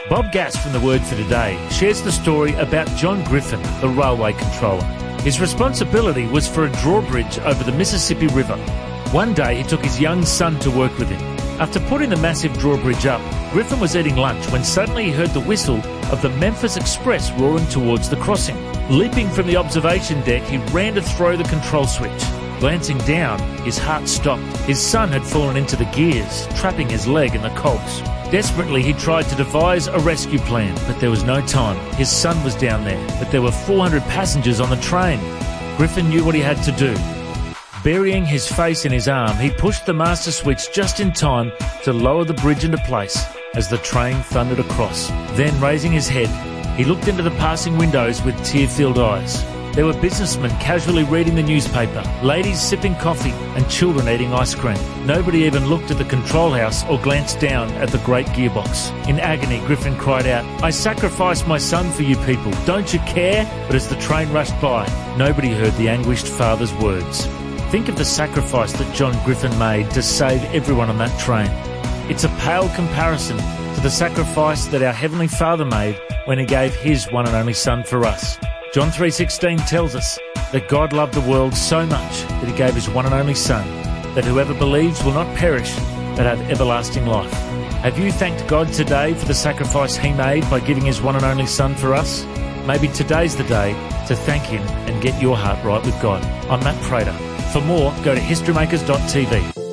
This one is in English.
Bob Gass from The Word for Today shares the story about John Griffin, the railway controller. His responsibility was for a drawbridge over the Mississippi River. One day he took his young son to work with him. After putting the massive drawbridge up, Griffin was eating lunch when suddenly he heard the whistle of the Memphis Express roaring towards the crossing. Leaping from the observation deck, he ran to throw the control switch. Glancing down, his heart stopped. His son had fallen into the gears, trapping his leg in the cogs. Desperately, he tried to devise a rescue plan, but there was no time. His son was down there, but there were 400 passengers on the train. Griffin knew what he had to do. Burying his face in his arm, he pushed the master switch just in time to lower the bridge into place as the train thundered across. Then, raising his head, he looked into the passing windows with tear-filled eyes. There were businessmen casually reading the newspaper, ladies sipping coffee, and children eating ice cream. Nobody even looked at the control house or glanced down at the great gearbox. In agony, Griffin cried out, "I sacrificed my son for you people. Don't you care?" But as the train rushed by, nobody heard the anguished father's words. Think of the sacrifice that John Griffin made to save everyone on that train. It's a pale comparison to the sacrifice that our Heavenly Father made when He gave His one and only Son for us. John 3:16 tells us that God loved the world so much that He gave His one and only Son, that whoever believes will not perish but have everlasting life. Have you thanked God today for the sacrifice He made by giving His one and only Son for us? Maybe today's the day to thank Him and get your heart right with God. I'm Matt Prater. For more, go to historymakers.tv.